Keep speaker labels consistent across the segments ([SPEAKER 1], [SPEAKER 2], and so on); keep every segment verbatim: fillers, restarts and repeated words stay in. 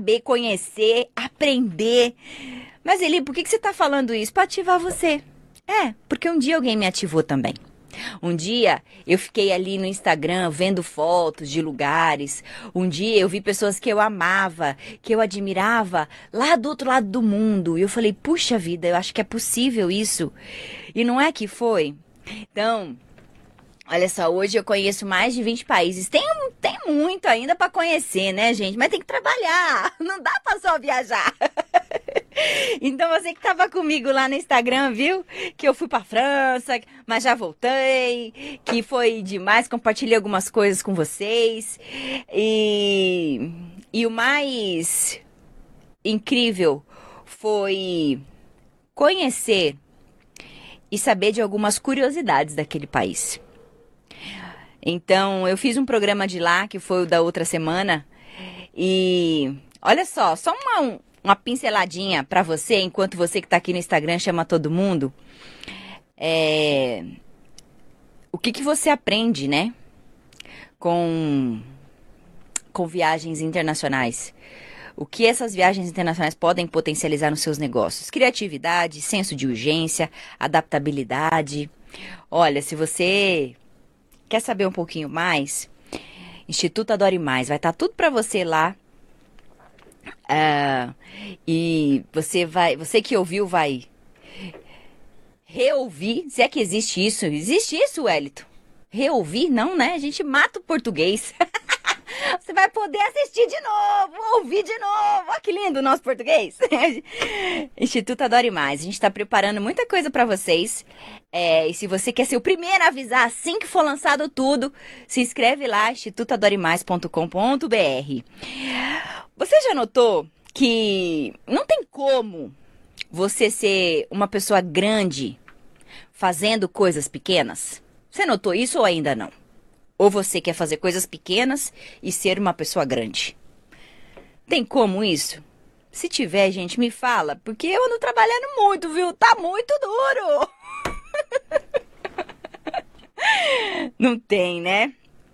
[SPEAKER 1] saber, conhecer, aprender. Mas Eli, por que que você tá falando isso? Para ativar você. É, porque um dia alguém me ativou também. Um dia eu fiquei ali no Instagram vendo fotos de lugares. Um dia eu vi pessoas que eu amava, que eu admirava lá do outro lado do mundo. E eu falei, puxa vida, eu acho que é possível isso. E não é que foi? Então, olha só, hoje eu conheço mais de vinte países. Tem, tem muito ainda para conhecer, né, gente? Mas tem que trabalhar. Não dá para só viajar. Então você que tava comigo lá no Instagram, viu? Que eu fui pra França, mas já voltei, que foi demais, compartilhei algumas coisas com vocês. E, e o mais incrível foi conhecer e saber de algumas curiosidades daquele país. Então, eu fiz um programa de lá, que foi o da outra semana, e olha só, só uma... Uma pinceladinha pra você, enquanto você que tá aqui no Instagram chama todo mundo. É... O que que você aprende, né? Com... Com viagens internacionais. O que essas viagens internacionais podem potencializar nos seus negócios? Criatividade, senso de urgência, adaptabilidade. Olha, se você quer saber um pouquinho mais, Instituto Adore Mais, vai estar tudo pra você lá. Uh, e você vai, você que ouviu vai reouvir, se é que existe isso, existe isso, Wellington? Reouvir? Não, né? A gente mata o português. Você vai poder assistir de novo, ouvir de novo. Olha que lindo o nosso português. Instituto Adore Mais. A gente está preparando muita coisa para vocês. É, e se você quer ser o primeiro a avisar assim que for lançado tudo, se inscreve lá, instituto adore mais ponto com ponto b r. Você já notou que não tem como você ser uma pessoa grande fazendo coisas pequenas? Você notou isso ou ainda não? Ou você quer fazer coisas pequenas e ser uma pessoa grande? Tem como isso? Se tiver, gente, me fala, porque eu ando trabalhando muito, viu? Tá muito duro! Não tem, né?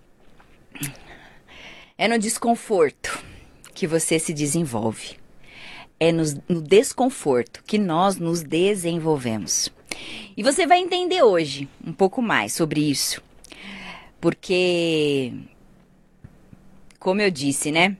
[SPEAKER 1] É no desconforto que você se desenvolve. É no, no desconforto que nós nos desenvolvemos. E você vai entender hoje um pouco mais sobre isso. Porque, como eu disse, né?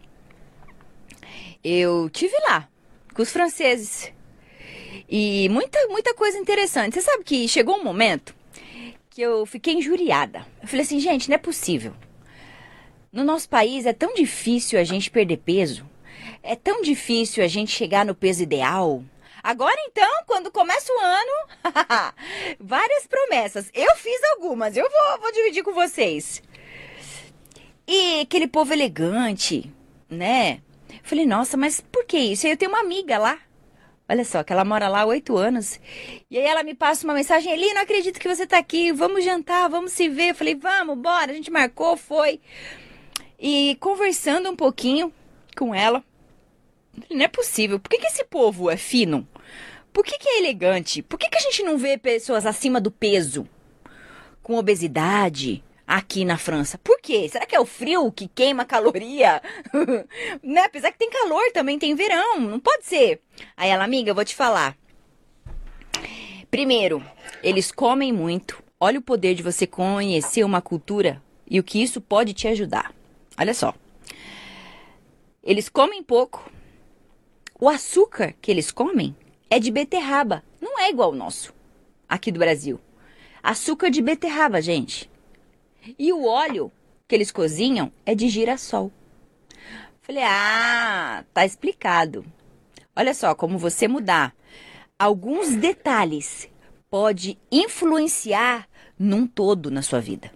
[SPEAKER 1] Eu tive lá com os franceses. E muita, muita coisa interessante. Você sabe que chegou um momento que eu fiquei injuriada. Eu falei assim, gente, não é possível. No nosso país é tão difícil a gente perder peso. É tão difícil a gente chegar no peso ideal. Agora então, quando começa o ano, várias promessas. Eu fiz algumas, eu vou, vou dividir com vocês. E aquele povo elegante, né? Falei, nossa, mas por que isso? Eu tenho uma amiga lá. Olha só, que ela mora lá há oito anos. E aí ela me passa uma mensagem, Eli, não acredito que você tá aqui, vamos jantar, vamos se ver. Eu falei, vamos, bora, a gente marcou, foi. E conversando um pouquinho com ela, não é possível, por que que esse povo é fino? Por que que é elegante? Por que que a gente não vê pessoas acima do peso, com obesidade, aqui na França? Por quê? Será que é o frio que queima caloria? Né? Apesar que tem calor também, tem verão, não pode ser. Aí ela, amiga, eu vou te falar. Primeiro, eles comem muito. Olha o poder de você conhecer uma cultura e o que isso pode te ajudar. Olha só. Eles comem pouco. O açúcar que eles comem é de beterraba. Não é igual ao nosso, aqui do Brasil. Açúcar de beterraba, gente. E o óleo que eles cozinham é de girassol. Falei, ah, tá explicado. Olha só, como você mudar alguns detalhes pode influenciar num todo na sua vida.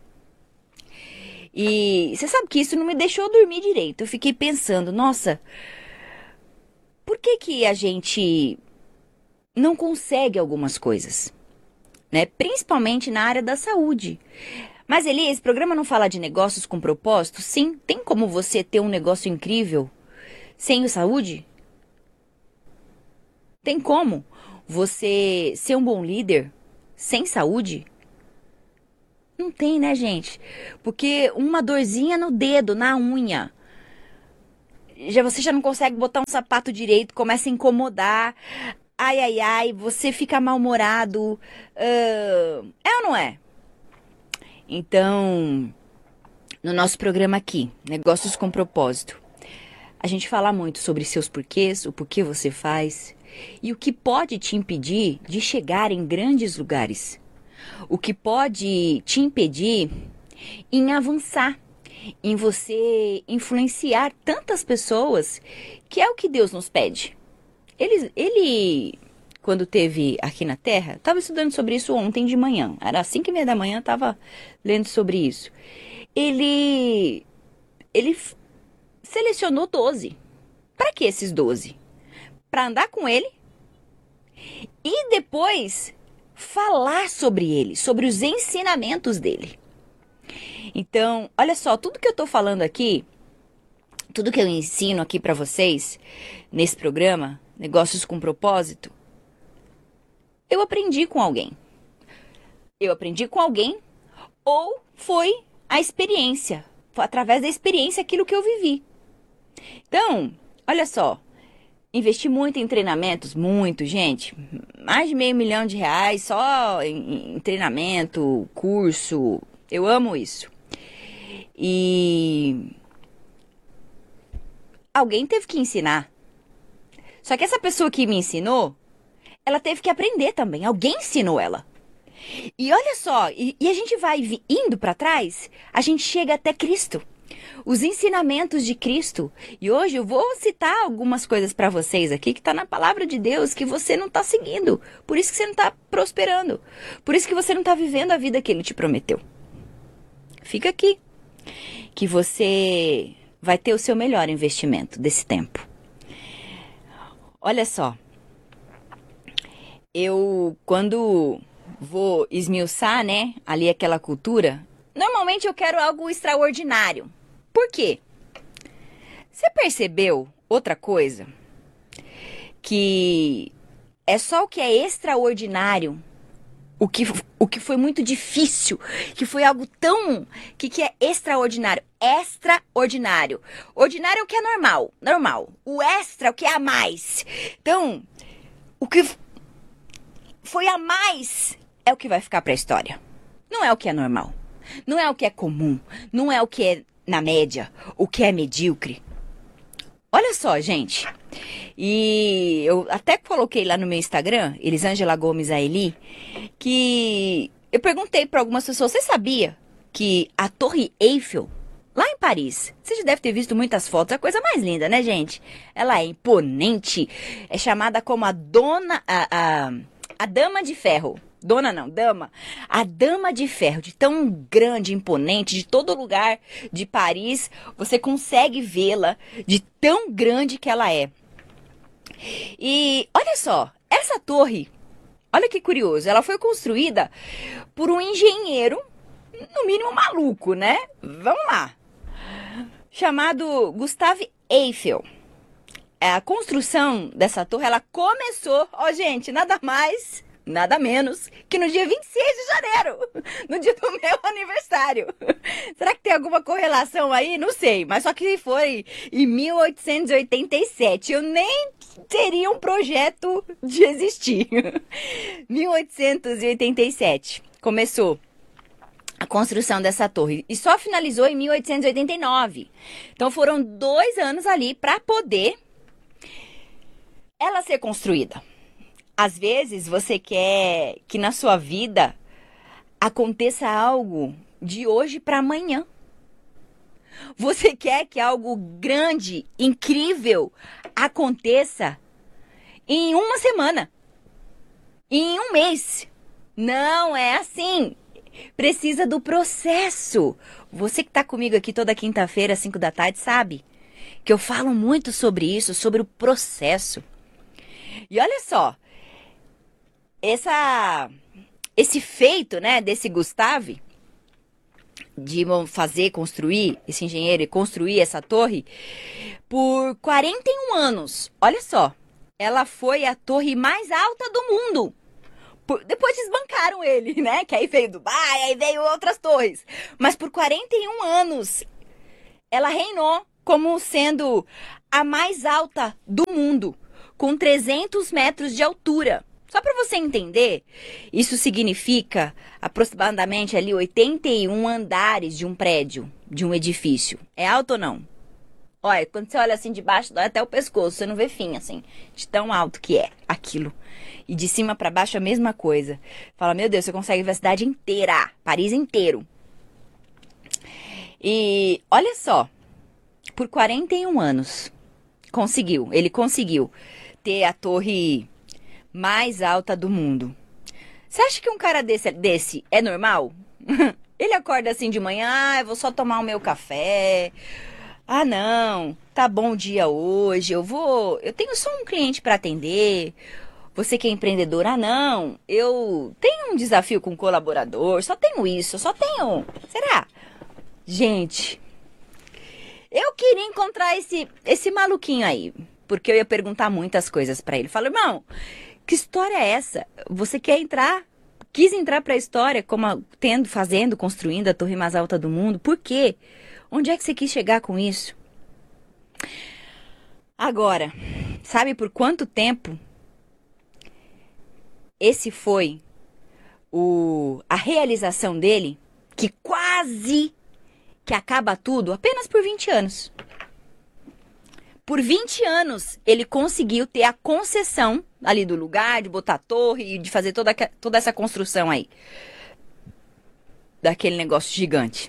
[SPEAKER 1] E você sabe que isso não me deixou dormir direito. Eu fiquei pensando, nossa, por que que a gente não consegue algumas coisas, né? Principalmente na área da saúde. Mas, Eli, esse programa não fala de negócios com propósito? Sim, tem como você ter um negócio incrível sem saúde? Tem como você ser um bom líder sem saúde? Não tem, né, gente? Porque uma dorzinha no dedo, na unha, já você já não consegue botar um sapato direito, começa a incomodar. Ai, ai, ai, você fica mal-humorado. Uh, é ou não é? Então, no nosso programa aqui, Negócios com Propósito, a gente fala muito sobre seus porquês, o porquê você faz e o que pode te impedir de chegar em grandes lugares. O que pode te impedir em avançar, em você influenciar tantas pessoas, que é o que Deus nos pede. Ele, ele quando teve aqui na Terra, estava estudando sobre isso ontem de manhã, era cinco e meia da manhã, estava lendo sobre isso. Ele, ele selecionou doze. Para que esses doze? Para andar com ele e depois falar sobre ele, sobre os ensinamentos dele. Então, olha só, tudo que eu tô falando aqui, tudo que eu ensino aqui para vocês nesse programa, Negócios com Propósito, eu aprendi com alguém. Eu aprendi com alguém ou foi a experiência, foi através da experiência aquilo que eu vivi. Então, olha só, investi muito em treinamentos, muito, gente, mais de meio milhão de reais só em, em treinamento, curso, eu amo isso. E alguém teve que ensinar. Só que essa pessoa que me ensinou, ela teve que aprender também. Alguém ensinou ela. E olha só, e, e a gente vai indo para trás, a gente chega até Cristo. Os ensinamentos de Cristo. E hoje eu vou citar algumas coisas para vocês aqui que está na palavra de Deus que você não está seguindo. Por isso que você não está prosperando. Por isso que você não está vivendo a vida que Ele te prometeu. Fica aqui, que você vai ter o seu melhor investimento desse tempo. Olha só, eu quando vou esmiuçar, né, ali aquela cultura, normalmente eu quero algo extraordinário. Por quê? Você percebeu outra coisa? Que é só o que é extraordinário, o que, o que foi muito difícil, que foi algo tão... que, que é extraordinário? Extraordinário. Ordinário é o que é normal, normal. O extra é o que é a mais. Então, o que foi a mais é o que vai ficar para a história. Não é o que é normal. Não é o que é comum. Não é o que é na média. O que é medíocre. Olha só, gente. E eu até coloquei lá no meu Instagram, Elisângela Gomes Aeli, que eu perguntei para algumas pessoas, você sabia que a Torre Eiffel, lá em Paris, você já deve ter visto muitas fotos, é a coisa mais linda, né, gente? Ela é imponente, é chamada como a dona, a, a, a Dama de Ferro. Dona não, dama. A Dama de Ferro, de tão grande, imponente, de todo lugar de Paris, você consegue vê-la de tão grande que ela é. E olha só, essa torre, olha que curioso, ela foi construída por um engenheiro, no mínimo maluco, né? Vamos lá. Chamado Gustave Eiffel. A construção dessa torre, ela começou, ó gente, nada mais... nada menos que no dia vinte e seis de janeiro, no dia do meu aniversário. Será que tem alguma correlação aí? Não sei, mas só que foi em mil oitocentos e oitenta e sete. Eu nem teria um projeto de existir. mil oitocentos e oitenta e sete começou a construção dessa torre e só finalizou em mil oitocentos e oitenta e nove. Então foram dois anos ali para poder ela ser construída. Às vezes você quer que na sua vida aconteça algo de hoje para amanhã. Você quer que algo grande, incrível, aconteça em uma semana, em um mês. Não é assim. Precisa do processo. Você que está comigo aqui toda quinta-feira, às cinco da tarde, sabe que eu falo muito sobre isso, sobre o processo. E olha só. Essa, esse feito, né, desse Gustave, de fazer, construir, esse engenheiro e construir essa torre, por quarenta e um anos, olha só, ela foi a torre mais alta do mundo. Por, depois desbancaram ele, né, que aí veio Dubai, aí veio outras torres. Mas por quarenta e um anos, ela reinou como sendo a mais alta do mundo, com trezentos metros de altura. Só para você entender, isso significa aproximadamente ali oitenta e um andares de um prédio, de um edifício. É alto ou não? Olha, quando você olha assim de baixo, dói até o pescoço, você não vê fim, assim, de tão alto que é aquilo. E de cima para baixo a mesma coisa. Fala, meu Deus, você consegue ver a cidade inteira, Paris inteiro. E olha só, por quarenta e um anos, conseguiu, ele conseguiu ter a torre mais alta do mundo. Você acha que um cara desse, desse é normal? Ele acorda assim de manhã, ah, eu vou só tomar o meu café. Ah, não, tá bom o dia hoje, eu vou, eu tenho só um cliente para atender. Você que é empreendedor, ah, não, eu tenho um desafio com um colaborador, só tenho isso, só tenho, será? Gente, eu queria encontrar esse, esse maluquinho aí, porque eu ia perguntar muitas coisas para ele. Falo, irmão, que história é essa? Você quer entrar? Quis entrar para a história como a, tendo, fazendo, construindo a torre mais alta do mundo? Por quê? Onde é que você quis chegar com isso? Agora, sabe por quanto tempo esse foi o, a realização dele? Que quase que acaba tudo apenas por vinte anos. Por vinte anos, ele conseguiu ter a concessão ali do lugar, de botar a torre e de fazer toda, toda essa construção aí. Daquele negócio gigante.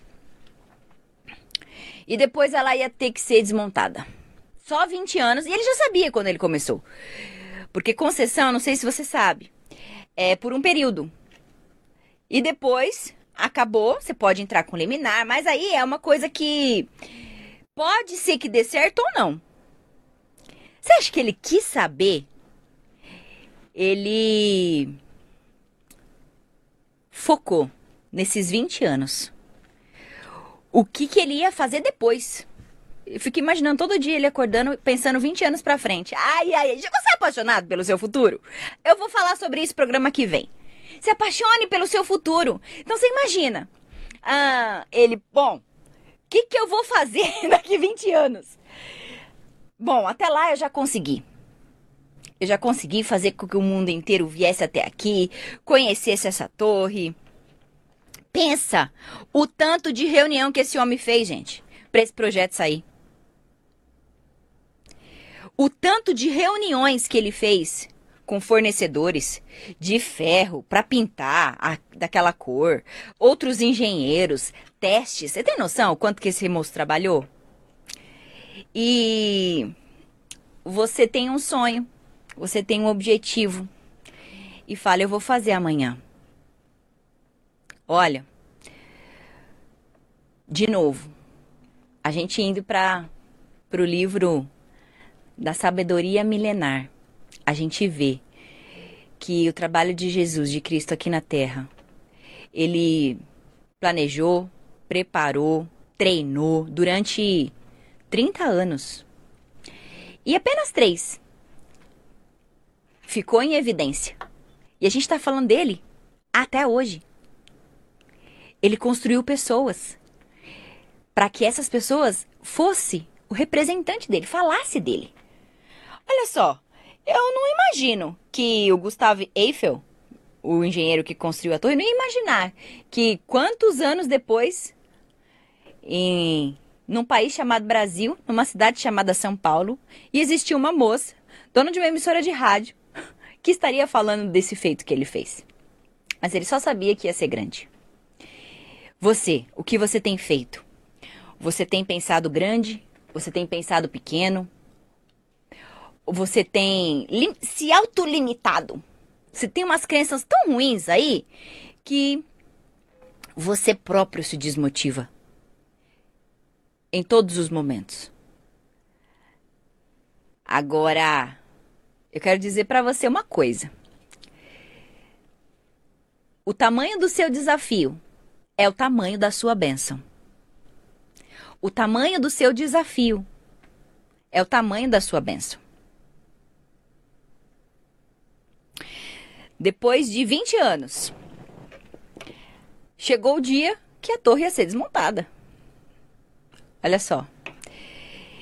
[SPEAKER 1] E depois ela ia ter que ser desmontada. Só vinte anos. E ele já sabia quando ele começou. Porque concessão, não sei se você sabe, é por um período. E depois acabou, você pode entrar com liminar, mas aí é uma coisa que pode ser que dê certo ou não. Você acha que ele quis saber? Ele focou nesses vinte anos. O que, que ele ia fazer depois? Eu fico imaginando todo dia ele acordando, pensando vinte anos pra frente. Ai, ai, já você é apaixonado pelo seu futuro? Eu vou falar sobre isso no programa que vem. Se apaixone pelo seu futuro. Então você imagina. Ah, ele, bom, o que, que eu vou fazer daqui vinte anos? Bom, até lá eu já consegui. Eu já consegui fazer com que o mundo inteiro viesse até aqui, conhecesse essa torre. Pensa o tanto de reunião que esse homem fez, gente, para esse projeto sair. O tanto de reuniões que ele fez com fornecedores de ferro para pintar a, daquela cor, outros engenheiros, testes. Você tem noção o quanto que esse moço trabalhou? E você tem um sonho, você tem um objetivo e fala, eu vou fazer amanhã. Olha, de novo, a gente indo para o livro da sabedoria milenar, a gente vê que o trabalho de Jesus, de Cristo aqui na Terra, ele planejou, preparou, treinou durante trinta anos. E apenas três ficou em evidência. E a gente está falando dele até hoje. Ele construiu pessoas para que essas pessoas fossem o representante dele, falasse dele. Olha só, eu não imagino que o Gustave Eiffel, o engenheiro que construiu a torre, não ia imaginar que quantos anos depois, em num país chamado Brasil, numa cidade chamada São Paulo, ia existir uma moça, dona de uma emissora de rádio, que estaria falando desse feito que ele fez. Mas ele só sabia que ia ser grande. Você, o que você tem feito? Você tem pensado grande? Você tem pensado pequeno? Você tem se autolimitado? Você tem umas crenças tão ruins aí que você próprio se desmotiva em todos os momentos. Agora, eu quero dizer para você uma coisa. O tamanho do seu desafio é o tamanho da sua bênção. O tamanho do seu desafio é o tamanho da sua bênção. Depois de vinte anos, chegou o dia que a torre ia ser desmontada. Olha só.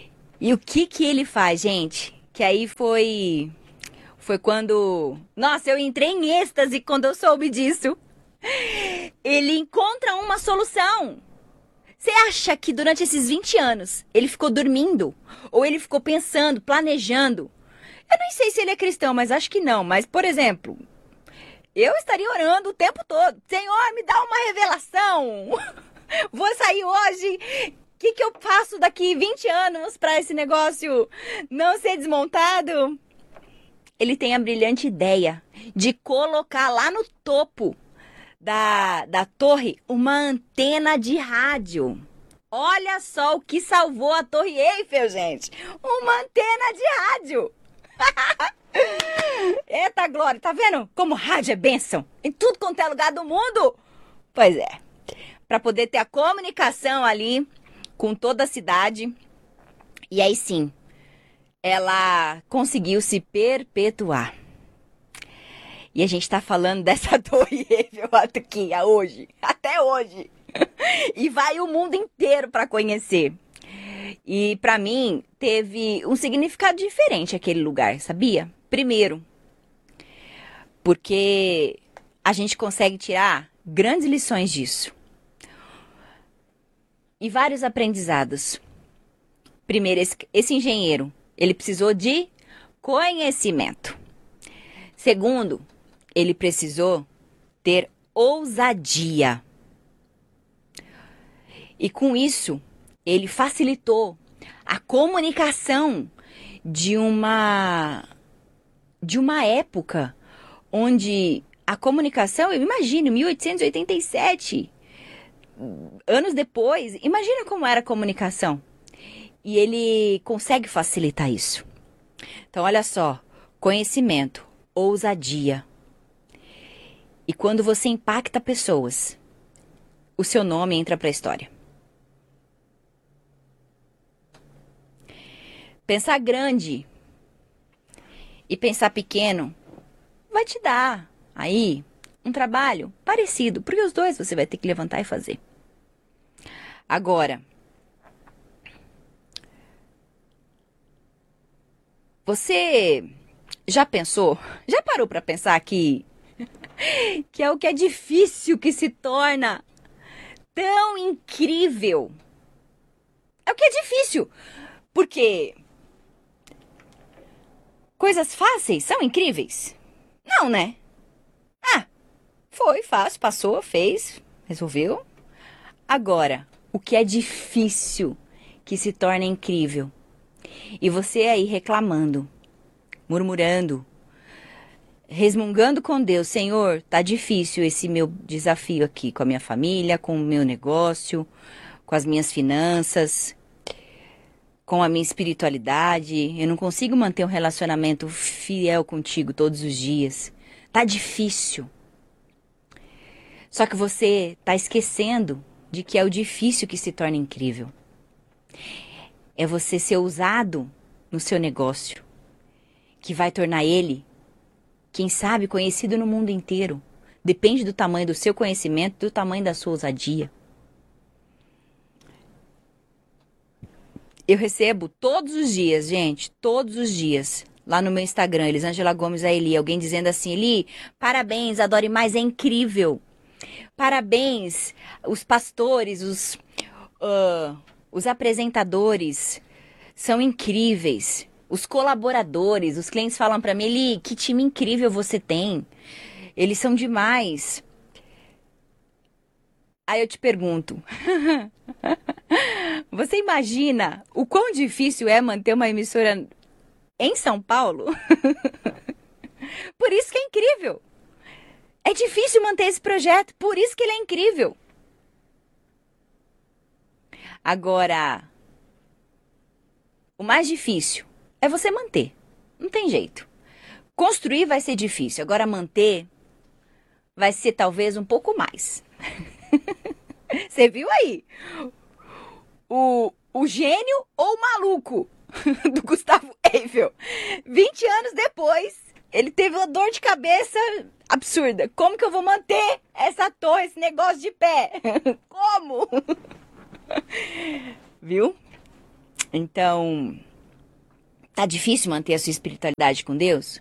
[SPEAKER 1] E o que que ele faz, gente? Que aí foi... Foi quando... Nossa, eu entrei em êxtase quando eu soube disso. Ele encontra uma solução. Você acha que durante esses vinte anos ele ficou dormindo? Ou ele ficou pensando, planejando? Eu nem sei se ele é cristão, mas acho que não. Mas, por exemplo, eu estaria orando o tempo todo. Senhor, me dá uma revelação. Vou sair hoje. O que, que eu faço daqui vinte anos para esse negócio não ser desmontado? Ele tem a brilhante ideia de colocar lá no topo da, da torre uma antena de rádio. Olha só o que salvou a Torre Eiffel, gente. Uma antena de rádio. Eita glória, tá vendo como rádio é bênção? Em tudo quanto é lugar do mundo. Pois é, para poder ter a comunicação ali com toda a cidade. E aí sim, ela conseguiu se perpetuar. E a gente tá falando dessa Torre Eiffel aqui, hoje, até hoje. E vai o mundo inteiro para conhecer. E para mim teve um significado diferente aquele lugar, sabia? Primeiro, porque a gente consegue tirar grandes lições disso. E vários aprendizados. Primeiro, esse, esse engenheiro, ele precisou de conhecimento. Segundo, ele precisou ter ousadia. E com isso, ele facilitou a comunicação de uma, de uma época onde a comunicação, eu imagino, mil oitocentos e oitenta e sete, anos depois, imagina como era a comunicação. E ele consegue facilitar isso. Então, olha só, conhecimento, ousadia. E quando você impacta pessoas, o seu nome entra para a história. Pensar grande e pensar pequeno vai te dar aí um trabalho parecido, porque os dois você vai ter que levantar e fazer. Agora, você já pensou, já parou para pensar que, que é o que é difícil que se torna tão incrível? É o que é difícil, porque coisas fáceis são incríveis? Não, né? Ah, foi fácil, passou, fez, resolveu. Agora, o que é difícil que se torna incrível? E você aí reclamando, murmurando, resmungando com Deus: Senhor, tá difícil esse meu desafio aqui com a minha família, com o meu negócio, com as minhas finanças, com a minha espiritualidade. Eu não consigo manter um relacionamento fiel contigo todos os dias. Tá difícil. Só que você tá esquecendo de que é o difícil que se torna incrível. É você ser ousado no seu negócio, que vai tornar ele, quem sabe, conhecido no mundo inteiro. Depende do tamanho do seu conhecimento, do tamanho da sua ousadia. Eu recebo todos os dias, gente, todos os dias, lá no meu Instagram, Elisângela Gomes a Eli, alguém dizendo assim: Eli, parabéns, Adore Mais é incrível. Parabéns, os pastores, os, uh, os apresentadores são incríveis. Os colaboradores, os clientes falam para mim: Eli, que time incrível você tem. Eles são demais. Aí eu te pergunto, você imagina o quão difícil é manter uma emissora em São Paulo? Por isso que é incrível. É difícil manter esse projeto, por isso que ele é incrível. Agora, o mais difícil é você manter. Não tem jeito. Construir vai ser difícil, agora manter vai ser talvez um pouco mais. Você viu aí? O, o gênio ou o maluco do Gustavo Eiffel. vinte anos depois, ele teve uma dor de cabeça absurda. Como que eu vou manter essa torre, esse negócio de pé? Como? Viu? Então, Tá difícil manter a sua espiritualidade com Deus?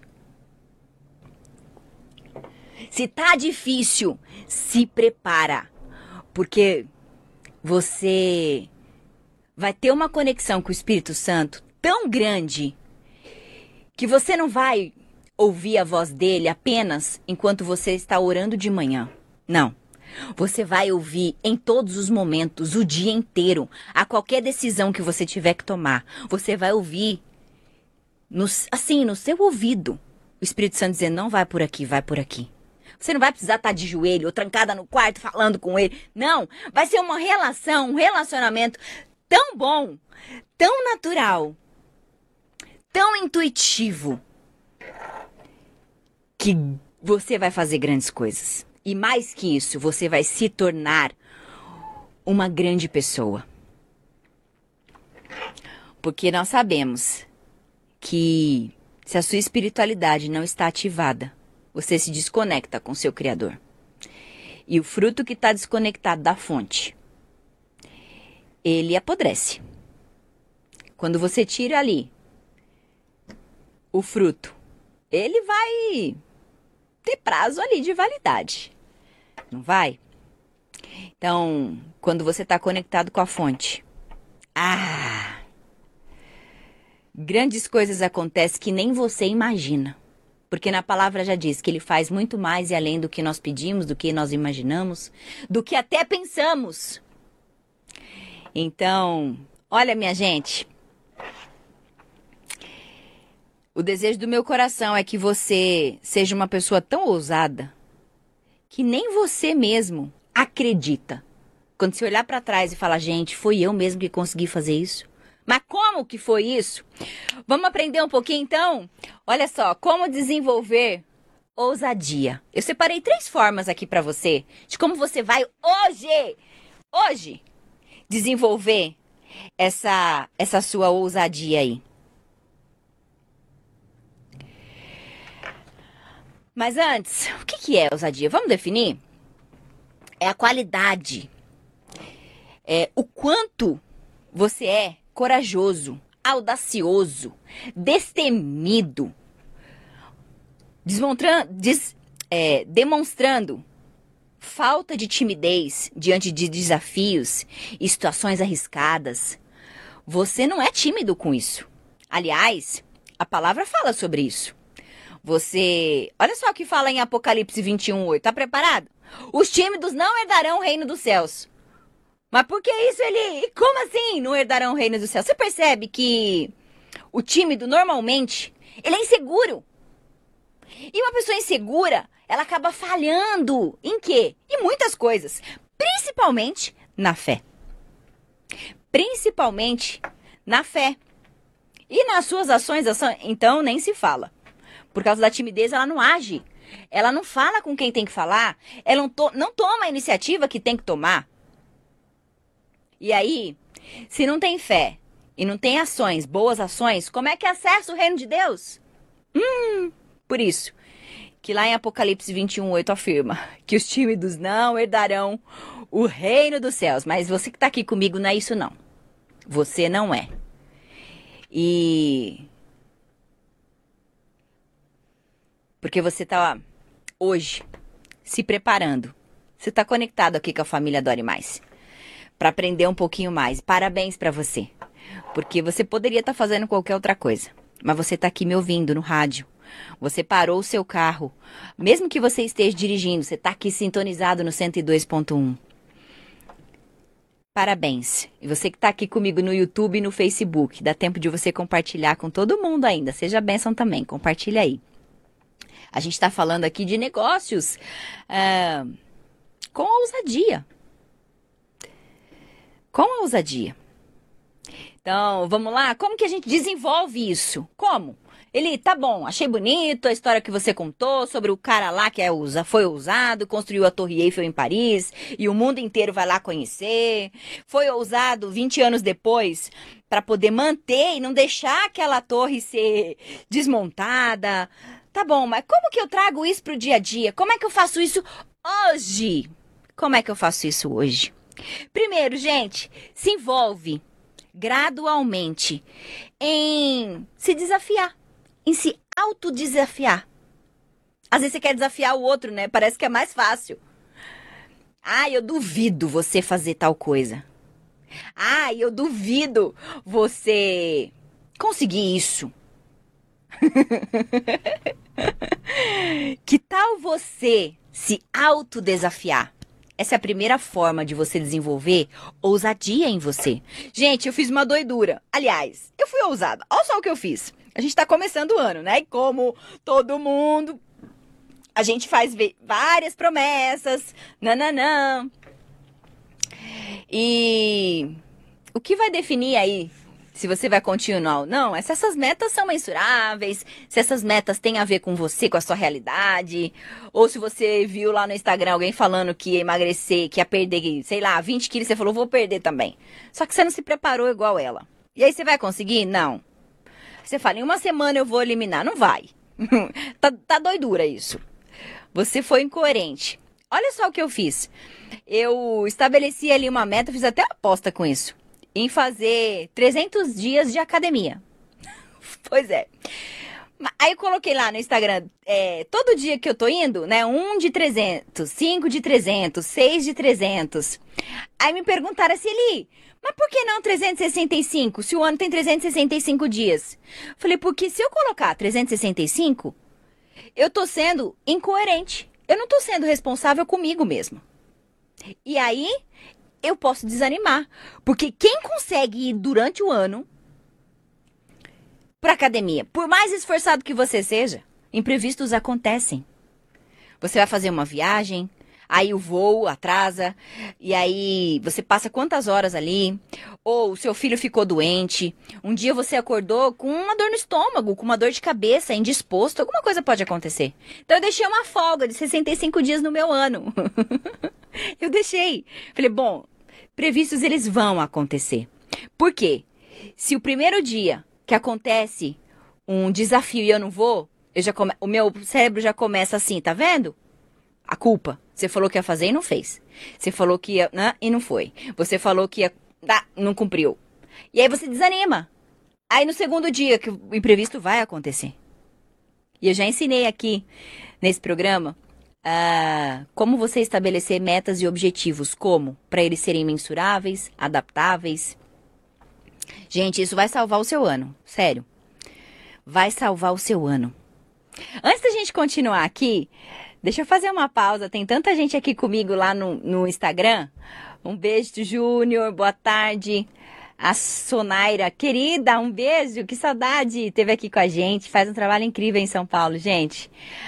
[SPEAKER 1] Se tá difícil, se prepara, porque você vai ter uma conexão com o Espírito Santo tão grande que você não vai ouvir a voz dele apenas enquanto você está orando de manhã. Não. Você vai ouvir em todos os momentos, o dia inteiro, a qualquer decisão que você tiver que tomar. Você vai ouvir, no, assim, no seu ouvido, o Espírito Santo dizendo, não vai por aqui, vai por aqui. Você não vai precisar estar de joelho ou trancada no quarto falando com ele. Não, vai ser uma relação, um relacionamento tão bom, tão natural, tão intuitivo, que você vai fazer grandes coisas. E mais que isso, você vai se tornar uma grande pessoa. Porque nós sabemos que se a sua espiritualidade não está ativada, você se desconecta com seu Criador. E o fruto que está desconectado da fonte, ele apodrece. Quando você tira ali o fruto, ele vai ter prazo ali de validade. Não vai? Então, quando você está conectado com a fonte, ah, grandes coisas acontecem que nem você imagina. Porque na palavra já diz que ele faz muito mais e além do que nós pedimos, do que nós imaginamos, do que até pensamos. Então, olha, minha gente, o desejo do meu coração é que você seja uma pessoa tão ousada que nem você mesmo acredita. Quando você olhar para trás e falar, gente, foi eu mesmo que consegui fazer isso? Mas como que foi isso? Vamos aprender um pouquinho então? Olha só, como desenvolver ousadia. Eu separei três formas aqui para você de como você vai hoje, hoje, desenvolver essa, essa sua ousadia aí. Mas antes, o que que é ousadia? Vamos definir? É a qualidade, é o quanto você é corajoso, audacioso, destemido, des, é, demonstrando falta de timidez diante de desafios e situações arriscadas. Você não é tímido com isso. Aliás, a palavra fala sobre isso. Você, olha só o que fala em Apocalipse vinte e um, oito. Tá preparado? Os tímidos não herdarão o reino dos céus. Mas por que isso ele... Como assim não herdarão o reino dos céus? Você percebe que o tímido, normalmente, ele é inseguro. E uma pessoa insegura, ela acaba falhando em quê? Em muitas coisas. Principalmente na fé. Principalmente na fé. E nas suas ações, ações, então, nem se fala. Por causa da timidez, ela não age. Ela não fala com quem tem que falar. Ela não, to- não toma a iniciativa que tem que tomar. E aí, se não tem fé e não tem ações, boas ações, como é que acessa o reino de Deus? Hum, por isso que lá em Apocalipse vinte e um, oito afirma que os tímidos não herdarão o reino dos céus. Mas você que está aqui comigo não é isso não. Você não é. E... porque você está hoje se preparando. Você está conectado aqui com a família Adore Mais. Para aprender um pouquinho mais. Parabéns para você. Porque você poderia estar tá fazendo qualquer outra coisa. Mas você está aqui me ouvindo no rádio. Você parou o seu carro. Mesmo que você esteja dirigindo, você está aqui sintonizado no cento e dois ponto um. Parabéns. E você que está aqui comigo no YouTube e no Facebook. Dá tempo de você compartilhar com todo mundo ainda. Seja bênção também. Compartilha aí. A gente está falando aqui de negócios uh, com ousadia. Com ousadia. Então, vamos lá? Como que a gente desenvolve isso? Como? Ele, tá bom, achei bonito a história que você contou sobre o cara lá que é, foi ousado, construiu a Torre Eiffel em Paris e o mundo inteiro vai lá conhecer. Foi ousado vinte anos depois para poder manter e não deixar aquela torre ser desmontada. Tá bom, mas como que eu trago isso pro dia a dia? Como é que eu faço isso hoje? Como é que eu faço isso hoje? Primeiro, gente, se envolve. gradualmente em se desafiar, em se autodesafiar. Às vezes você quer desafiar o outro, né? Parece que é mais fácil. Ah, eu duvido você fazer tal coisa. Ah, eu duvido você conseguir isso. Que tal você se autodesafiar? Essa é a primeira forma de você desenvolver ousadia em você. Gente, eu fiz uma doidura. Aliás, eu fui ousada. Olha só o que eu fiz. A gente tá começando o ano, né? E como todo mundo, a gente faz várias promessas. Nananã. E o que vai definir aí se você vai continuar ou não, é se essas metas são mensuráveis, se essas metas têm a ver com você, com a sua realidade, ou se você viu lá no Instagram alguém falando que ia emagrecer, que ia perder, sei lá, vinte quilos, você falou, vou perder também. Só que você não se preparou igual ela. E aí você vai conseguir? Não. Você fala, em uma semana eu vou eliminar. Não vai. tá, tá doidura isso. Você foi incoerente. Olha só o que eu fiz. Eu estabeleci ali uma meta, fiz até aposta com isso. Em fazer trezentos dias de academia. Pois é. Aí eu coloquei lá no Instagram, é, todo dia que eu tô indo, né? Um de trezentos, cinco de trezentos, seis de trezentos. Aí me perguntaram assim, Eli, mas por que não trezentos e sessenta e cinco, se o ano tem trezentos e sessenta e cinco dias? Falei, porque se eu colocar trezentos e sessenta e cinco, eu tô sendo incoerente. Eu não tô sendo responsável comigo mesmo. E aí, eu posso desanimar. Porque quem consegue ir durante o ano para academia, por mais esforçado que você seja, imprevistos acontecem. Você vai fazer uma viagem, aí o voo atrasa, e aí você passa quantas horas ali, ou o seu filho ficou doente, um dia você acordou com uma dor no estômago, com uma dor de cabeça, indisposto, alguma coisa pode acontecer. Então eu deixei uma folga de sessenta e cinco dias no meu ano. Eu deixei. Falei, bom, previstos eles vão acontecer. Por quê? Se o primeiro dia que acontece um desafio e eu não vou, eu já come... o meu cérebro já começa assim, tá vendo? A culpa. Você falou que ia fazer e não fez. Você falou que ia, né, e não foi. Você falou que ia, ah, não cumpriu. E aí você desanima. Aí no segundo dia que o imprevisto vai acontecer. E eu já ensinei aqui nesse programa uh, como você estabelecer metas e objetivos, como para eles serem mensuráveis, adaptáveis. Gente, isso vai salvar o seu ano, sério. Vai salvar o seu ano. Antes da gente continuar aqui, deixa eu fazer uma pausa. Tem tanta gente aqui comigo lá no, no Instagram. Um beijo, Júnior, boa tarde. A Sonaira, querida, um beijo, que saudade. Teve aqui com a gente, faz um trabalho incrível em São Paulo, gente.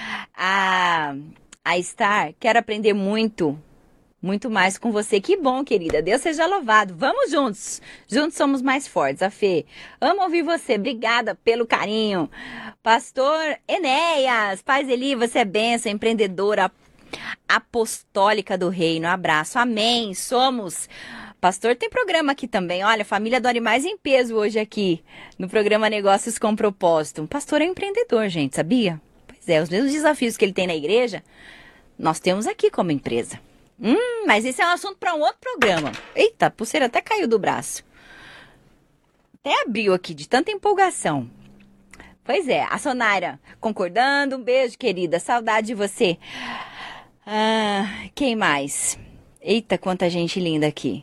[SPEAKER 1] A, a Star, quero aprender muito. Muito mais com você. Que bom, querida. Deus seja louvado. Vamos juntos. Juntos somos mais fortes. A Fê, amo ouvir você. Obrigada pelo carinho. Pastor Enéas, Paz Eli, você é bênção, empreendedora apostólica do reino. Abraço. Amém. Somos. Pastor tem programa aqui também. Olha, família do Animais em peso hoje aqui no programa Negócios com Propósito. O pastor é empreendedor, gente, sabia? Pois é, os mesmos desafios que ele tem na igreja, nós temos aqui como empresa. Hum, mas esse é um assunto para um outro programa. Eita, a pulseira até caiu do braço. Até abriu aqui de tanta empolgação. Pois é, a Sonaira concordando. Um beijo, querida. Saudade de você. Ah, quem mais? Eita, quanta gente linda aqui.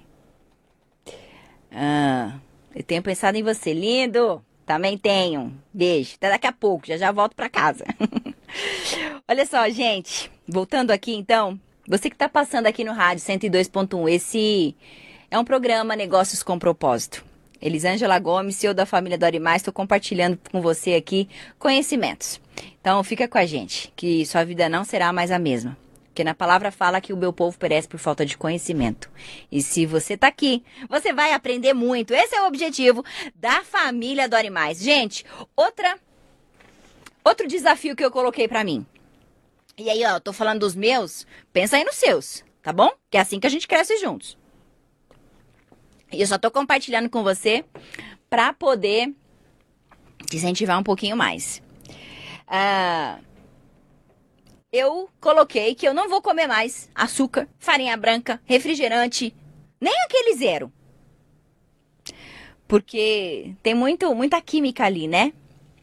[SPEAKER 1] Ah, eu tenho pensado em você. Lindo. Também tenho. Beijo. Até daqui a pouco. Já já volto para casa. Olha só, gente. Voltando aqui, então. Você que está passando aqui no rádio cento e dois ponto um, esse é um programa Negócios com Propósito. Elisângela Gomes, C E O da Família do Animais, estou compartilhando com você aqui conhecimentos. Então fica com a gente, que sua vida não será mais a mesma. Porque na palavra fala que o meu povo perece por falta de conhecimento. E se você está aqui, você vai aprender muito. Esse é o objetivo da Família do Animais. Gente, outra, outro desafio que eu coloquei para mim. E aí, ó, eu tô falando dos meus, pensa aí nos seus, tá bom? Que é assim que a gente cresce juntos. E eu só tô compartilhando com você pra poder te incentivar um pouquinho mais. Ah, eu coloquei que eu não vou comer mais açúcar, farinha branca, refrigerante, nem aquele zero. Porque tem muito, muita química ali, né?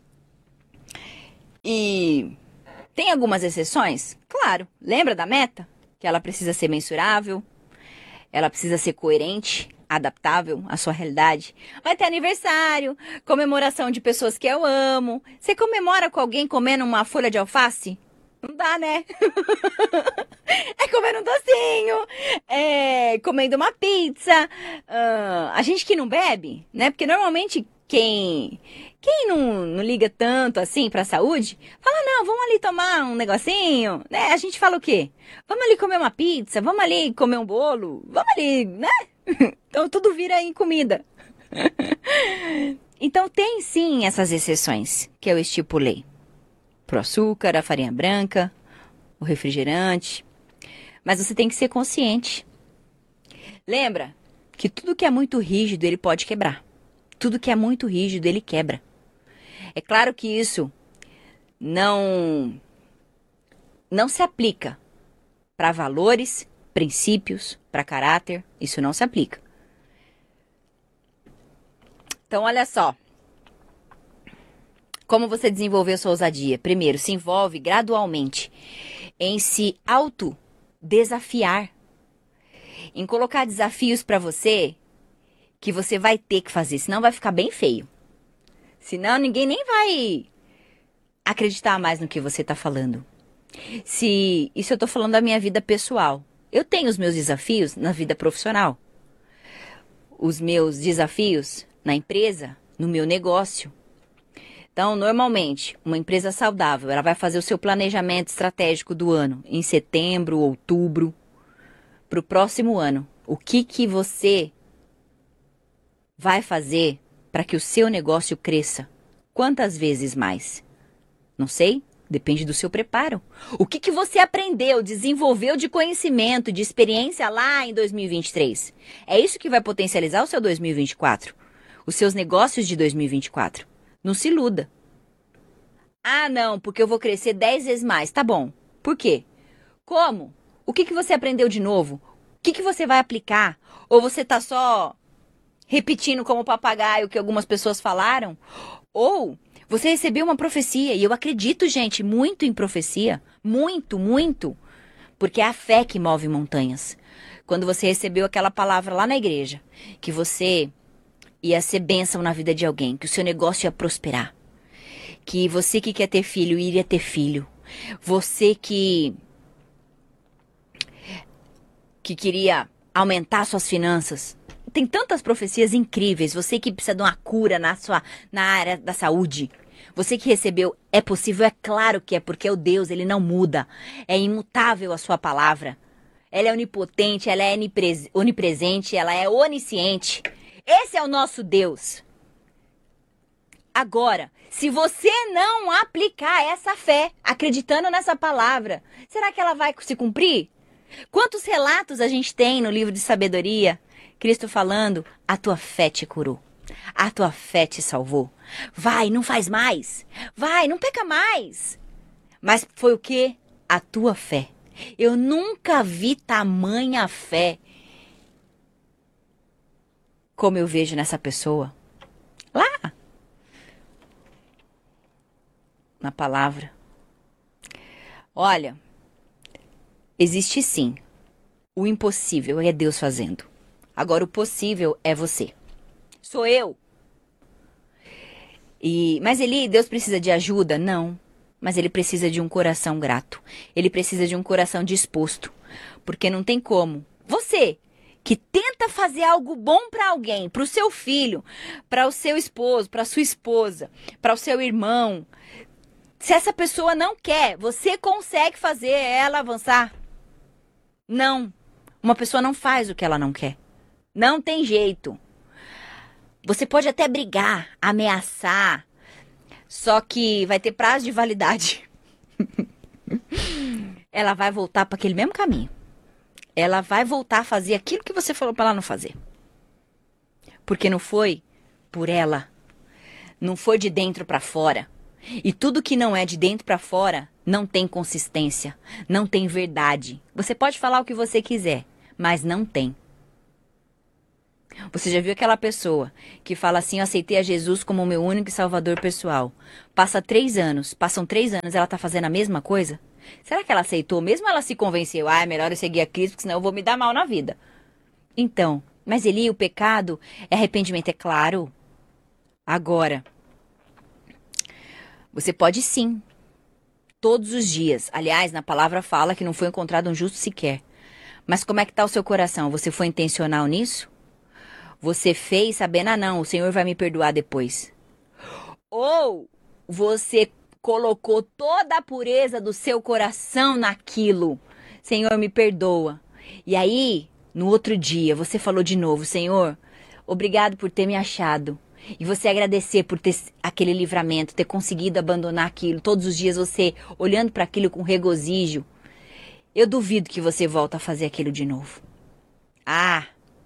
[SPEAKER 1] E tem algumas exceções? Claro. Lembra da meta? Que ela precisa ser mensurável, ela precisa ser coerente, adaptável à sua realidade. Vai ter aniversário, comemoração de pessoas que eu amo. Você comemora com alguém comendo uma folha de alface? Não dá, né? É comendo um docinho, é comendo uma pizza. Uh, a gente que não bebe, né? Porque normalmente quem, quem não, não liga tanto assim pra saúde, fala, não, vamos ali tomar um negocinho, né? A gente fala o quê? Vamos ali comer uma pizza, vamos ali comer um bolo, vamos ali, né? Então tudo vira em comida. Então tem sim essas exceções que eu estipulei. Pro açúcar, a farinha branca, o refrigerante. Mas você tem que ser consciente. Lembra que tudo que é muito rígido, ele pode quebrar. Tudo que é muito rígido, ele quebra. É claro que isso não, não se aplica para valores, princípios, para caráter. Isso não se aplica. Então, olha só. Como você desenvolveu sua ousadia? Primeiro, se envolve gradualmente em se autodesafiar, em colocar desafios para você que você vai ter que fazer, senão vai ficar bem feio. Senão ninguém nem vai acreditar mais no que você está falando. Se isso eu estou falando da minha vida pessoal. Eu tenho os meus desafios na vida profissional. Os meus desafios na empresa, no meu negócio. Então, normalmente, uma empresa saudável, ela vai fazer o seu planejamento estratégico do ano em setembro, outubro, para o próximo ano. O que que você vai fazer para que o seu negócio cresça? Quantas vezes mais? Não sei, depende do seu preparo. O que que você aprendeu, desenvolveu de conhecimento, de experiência lá em dois mil e vinte e três? É isso que vai potencializar o seu dois mil e vinte e quatro, os seus negócios de dois mil e vinte e quatro. Não se iluda. Ah, não, porque eu vou crescer dez vezes mais. Tá bom. Por quê? Como? O que que você aprendeu de novo? O que que você vai aplicar? Ou você tá só repetindo como papagaio o que algumas pessoas falaram? Ou você recebeu uma profecia, e eu acredito, gente, muito em profecia. Muito, muito. Porque é a fé que move montanhas. Quando você recebeu aquela palavra lá na igreja, que você ia ser bênção na vida de alguém, que o seu negócio ia prosperar, que você que quer ter filho iria ter filho, você que que queria aumentar suas finanças. Tem tantas profecias incríveis. Você que precisa de uma cura na sua na área da saúde, você que recebeu, é possível, é claro que é, porque o Deus, ele não muda, é imutável a sua palavra. Ela é onipotente, ela é onipresente, ela é onisciente. Esse é o nosso Deus. Agora, se você não aplicar essa fé, acreditando nessa palavra, será que ela vai se cumprir? Quantos relatos a gente tem no livro de sabedoria? Cristo falando, a tua fé te curou. A tua fé te salvou. Vai, não faz mais. Vai, não peca mais. Mas foi o quê? A tua fé. Eu nunca vi tamanha fé como eu vejo nessa pessoa. Lá. Na palavra. Olha, existe sim. O impossível é Deus fazendo. Agora o possível é você. Sou eu. E, mas ele, Deus precisa de ajuda? Não. Mas ele precisa de um coração grato. Ele precisa de um coração disposto. Porque não tem como. Você que tenta fazer algo bom para alguém, para o seu filho, para o seu esposo, para a sua esposa, para o seu irmão. Se essa pessoa não quer, você consegue fazer ela avançar? Não. Uma pessoa não faz o que ela não quer. Não tem jeito. Você pode até brigar, ameaçar, só que vai ter prazo de validade. Ela vai voltar para aquele mesmo caminho. Ela vai voltar a fazer aquilo que você falou para ela não fazer. Porque não foi por ela. Não foi de dentro para fora. E tudo que não é de dentro para fora não tem consistência, não tem verdade. Você pode falar o que você quiser, mas não tem. Você já viu aquela pessoa que fala assim, eu aceitei a Jesus como o meu único e salvador pessoal. Passa três anos, passam três anos, ela tá fazendo a mesma coisa? Será que ela aceitou? Mesmo ela se convenceu, ah, é melhor eu seguir a Cristo, porque senão eu vou me dar mal na vida. Então, mas Eli, o pecado é arrependimento, é claro. Agora, você pode sim, todos os dias. Aliás, na palavra fala que não foi encontrado um justo sequer. Mas como é que tá o seu coração? Você foi intencional nisso? Você fez sabendo, ah não, o Senhor vai me perdoar depois. Ou você colocou toda a pureza do seu coração naquilo. Senhor, me perdoa. E aí, no outro dia, você falou de novo, Senhor, obrigado por ter me achado. E você agradecer por ter aquele livramento, ter conseguido abandonar aquilo. Todos os dias você olhando para aquilo com regozijo. Eu duvido que você volta a fazer aquilo de novo. Ah!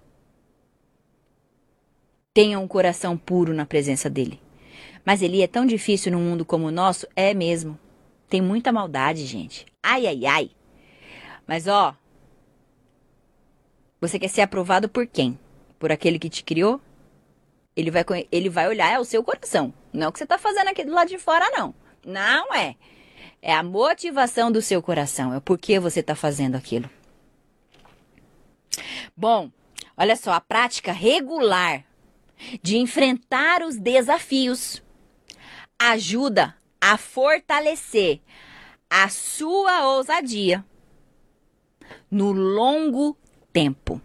[SPEAKER 1] Tenha um coração puro na presença dele. Mas Eli, é tão difícil num mundo como o nosso? É mesmo. Tem muita maldade, gente. Ai, ai, ai. Mas ó, você quer ser aprovado por quem? Por aquele que te criou? Ele vai, ele vai olhar é o seu coração. Não é o que você tá fazendo aqui do lado de fora, não. Não é. É a motivação do seu coração. É o porquê você tá fazendo aquilo. Bom, olha só, a prática regular de enfrentar os desafios ajuda a fortalecer a sua ousadia no longo tempo.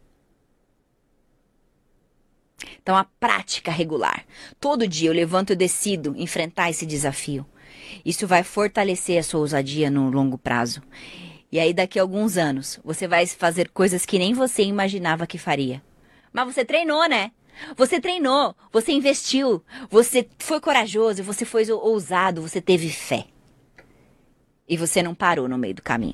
[SPEAKER 1] Então, a prática regular. Todo dia eu levanto e decido enfrentar esse desafio. Isso vai fortalecer a sua ousadia no longo prazo. E aí, daqui a alguns anos, você vai fazer coisas que nem você imaginava que faria. Mas você treinou, né? Você treinou, você investiu, você foi corajoso, você foi ousado, você teve fé. E você não parou no meio do caminho.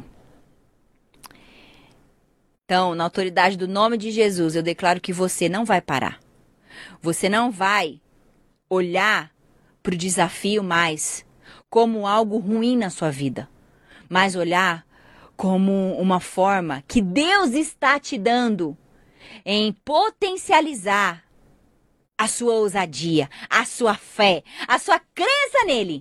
[SPEAKER 1] Então, na autoridade do nome de Jesus, eu declaro que você não vai parar. Você não vai olhar para o desafio mais como algo ruim na sua vida, mas olhar como uma forma que Deus está te dando em potencializar a sua ousadia, a sua fé, a sua crença nele.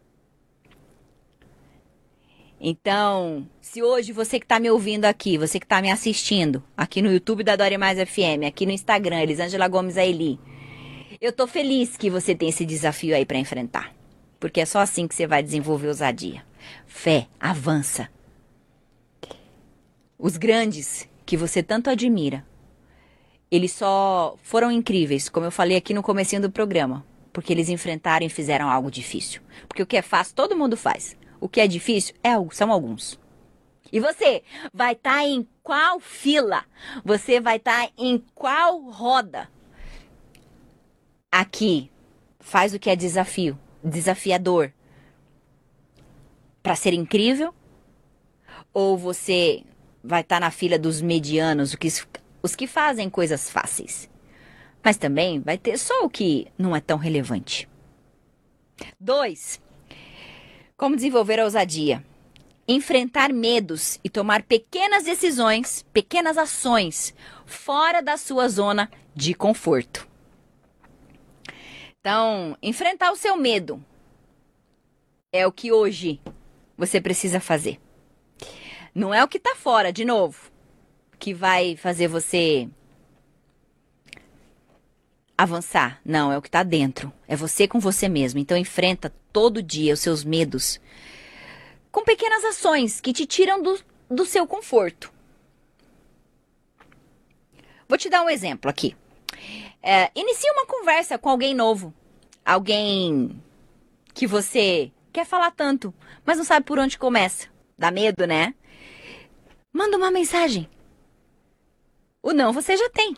[SPEAKER 1] Então, se hoje você que está me ouvindo aqui, você que está me assistindo, aqui no YouTube da Dória Mais F M, aqui no Instagram, Elisângela Gomes Aeli, eu tô feliz que você tem esse desafio aí para enfrentar. Porque é só assim que você vai desenvolver ousadia. Fé, avança. Os grandes que você tanto admira, eles só foram incríveis, como eu falei aqui no comecinho do programa, porque eles enfrentaram e fizeram algo difícil. Porque o que é fácil, todo mundo faz. O que é difícil é, são alguns. E você vai estar tá em qual fila? Você vai estar tá em qual roda? Aqui, faz o que é desafio, desafiador, para ser incrível? Ou você vai estar tá na fila dos medianos, o que os que fazem coisas fáceis. Mas também vai ter só o que não é tão relevante. Dois, como desenvolver a ousadia? Enfrentar medos e tomar pequenas decisões, pequenas ações, fora da sua zona de conforto. Então, enfrentar o seu medo é o que hoje você precisa fazer. Não é o que está fora, de novo, que vai fazer você avançar. Não, é o que está dentro. É você com você mesmo. Então, enfrenta todo dia os seus medos com pequenas ações que te tiram do, do seu conforto. Vou te dar um exemplo aqui. É, inicie uma conversa com alguém novo. Alguém que você quer falar tanto, mas não sabe por onde começa. Dá medo, né? Manda uma mensagem. O não você já tem.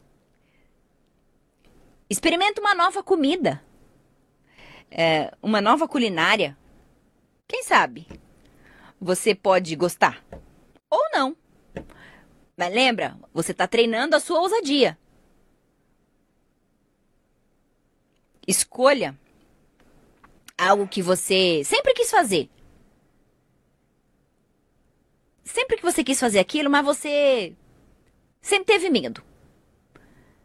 [SPEAKER 1] Experimenta uma nova comida. É, uma nova culinária. Quem sabe? Você pode gostar. Ou não. Mas lembra, você está treinando a sua ousadia. Escolha algo que você sempre quis fazer. Sempre que você quis fazer aquilo, mas você sempre teve medo.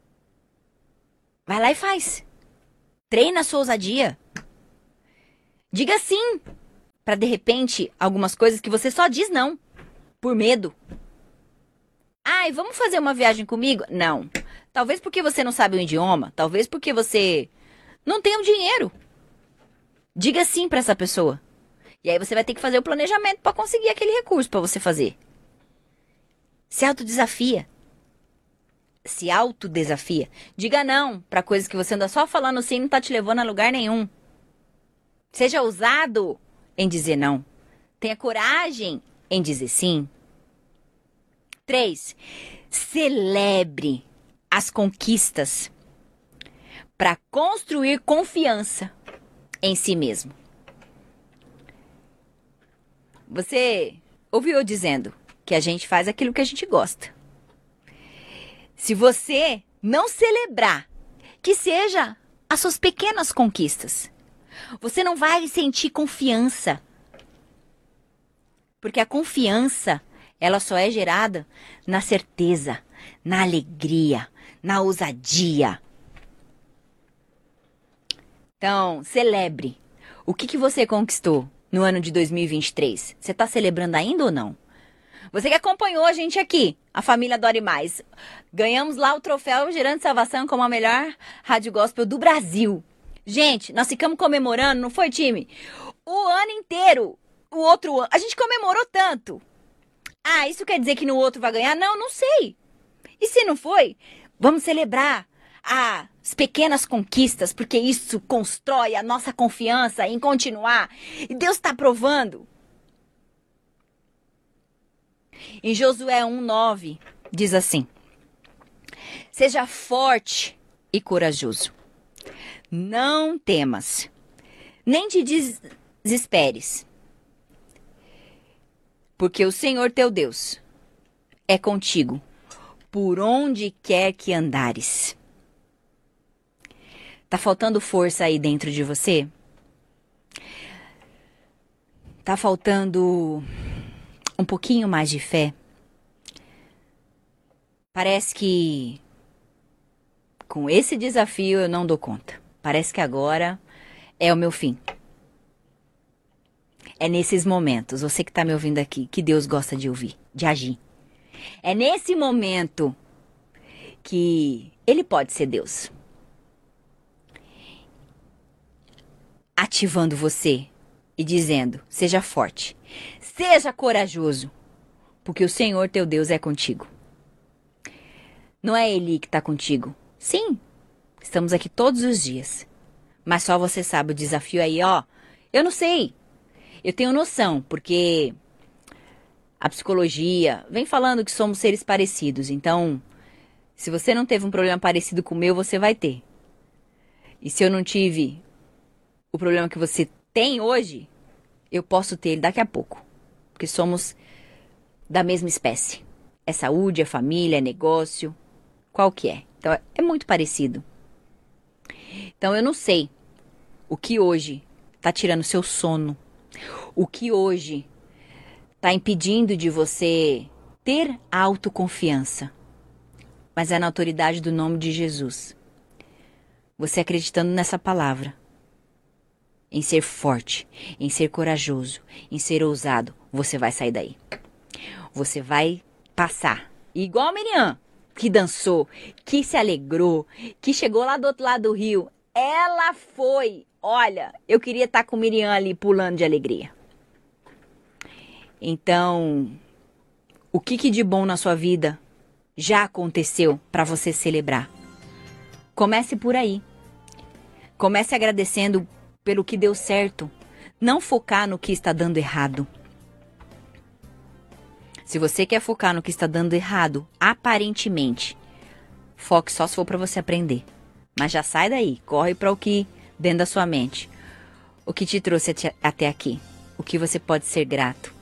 [SPEAKER 1] Vai lá e faz. Treina a sua ousadia. Diga sim para, de repente, algumas coisas que você só diz não, por medo. Ai, vamos fazer uma viagem comigo? Não. Talvez porque você não sabe o idioma, talvez porque você não tem o dinheiro. Diga sim para essa pessoa. E aí você vai ter que fazer o planejamento para conseguir aquele recurso para você fazer. Se autodesafia. Se autodesafia. Diga não para coisas que você anda só falando sim e não tá te levando a lugar nenhum. Seja ousado em dizer não. Tenha coragem em dizer sim. Três, celebre as conquistas para construir confiança em si mesmo. Você ouviu eu dizendo que a gente faz aquilo que a gente gosta. Se você não celebrar, que seja as suas pequenas conquistas, você não vai sentir confiança. Porque a confiança, ela só é gerada na certeza, na alegria, na ousadia. Então, celebre. O que, que você conquistou no ano de dois mil e vinte e três? Você está celebrando ainda ou não? Você que acompanhou a gente aqui, a família Dore Mais. Ganhamos lá o troféu Gerando Salvação como a melhor rádio gospel do Brasil. Gente, nós ficamos comemorando, não foi, time? O ano inteiro. O outro ano. A gente comemorou tanto. Ah, isso quer dizer que no outro vai ganhar? Não, não sei. E se não foi? Vamos celebrar as pequenas conquistas, porque isso constrói a nossa confiança em continuar. E Deus está provando. Em Josué um, nove, diz assim: seja forte e corajoso. Não temas, nem te desesperes, porque o Senhor teu Deus é contigo, por onde quer que andares. Tá faltando força aí dentro de você? Tá faltando um pouquinho mais de fé? Parece que com esse desafio eu não dou conta. Parece que agora é o meu fim. É nesses momentos, você que está me ouvindo aqui, que Deus gosta de ouvir, de agir. É nesse momento que Ele pode ser Deus. Ativando você e dizendo, seja forte, seja corajoso, porque o Senhor teu Deus é contigo. Não é Ele que está contigo. Sim, estamos aqui todos os dias. Mas só você sabe o desafio aí, ó. Eu não sei. Eu tenho noção, porque a psicologia vem falando que somos seres parecidos. Então, se você não teve um problema parecido com o meu, você vai ter. E se eu não tive o problema que você tem hoje, eu posso ter ele daqui a pouco. Porque somos da mesma espécie. É saúde, é família, é negócio. Qual que é? Então, é muito parecido. Então, eu não sei o que hoje está tirando seu sono. O que hoje está impedindo de você ter autoconfiança. Mas é na autoridade do nome de Jesus. Você acreditando nessa palavra. Em ser forte, em ser corajoso, em ser ousado, você vai sair daí. Você vai passar. Igual a Miriam, que dançou, que se alegrou, que chegou lá do outro lado do rio. Ela foi. Olha, eu queria estar com Miriam ali pulando de alegria. Então, o que, que de bom na sua vida já aconteceu para você celebrar? Comece por aí. Comece agradecendo pelo que deu certo. Não focar no que está dando errado. Se você quer focar no que está dando errado, aparentemente, foque só se for para você aprender. Mas já sai daí, corre para o que dentro da sua mente. O que te trouxe até aqui. O que você pode ser grato.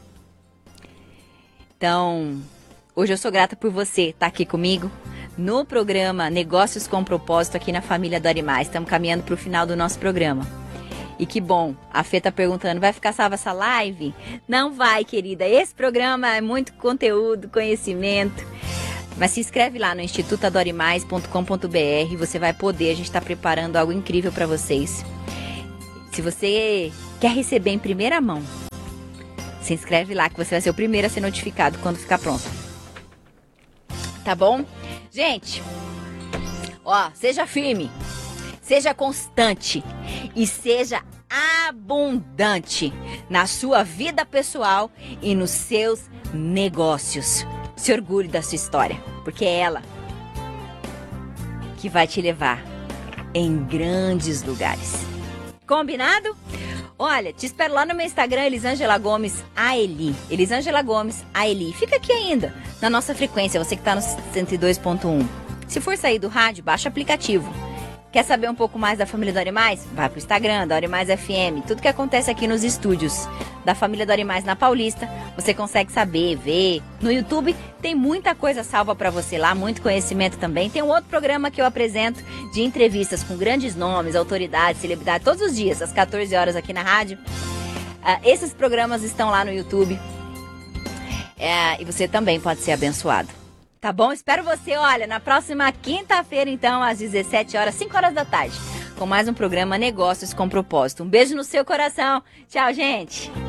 [SPEAKER 1] Então, hoje eu sou grata por você estar aqui comigo no programa Negócios com Propósito aqui na família Dore Mais. Estamos caminhando para o final do nosso programa. E que bom, a Fê tá perguntando, vai ficar salva essa live? Não vai, querida. Esse programa é muito conteúdo, conhecimento. Mas se inscreve lá no instituto adore mais ponto com ponto b r, você vai poder, a gente está preparando algo incrível para vocês. Se você quer receber em primeira mão, se inscreve lá que você vai ser o primeiro a ser notificado quando ficar pronto. Tá bom? Gente, ó, seja firme, seja constante e seja abundante na sua vida pessoal e nos seus negócios. Se orgulhe da sua história, porque é ela que vai te levar em grandes lugares. Combinado? Olha, te espero lá no meu Instagram, Elisângela Gomes Aeli. Elisângela Gomes Aeli. Fica aqui ainda, na nossa frequência, você que está no cento e dois ponto um. Se for sair do rádio, baixa o aplicativo. Quer saber um pouco mais da família Dore Mais? Vai pro Instagram, Dore Mais F M. Tudo que acontece aqui nos estúdios da família Dore Mais na Paulista, você consegue saber, ver. No YouTube tem muita coisa salva para você lá, muito conhecimento também. Tem um outro programa que eu apresento de entrevistas com grandes nomes, autoridades, celebridades, todos os dias, às quatorze horas aqui na rádio. Uh, esses programas estão lá no YouTube. É, e você também pode ser abençoado. Tá bom? Espero você, olha, na próxima quinta-feira, então, às dezessete horas, cinco horas da tarde, com mais um programa Negócios com Propósito. Um beijo no seu coração. Tchau, gente!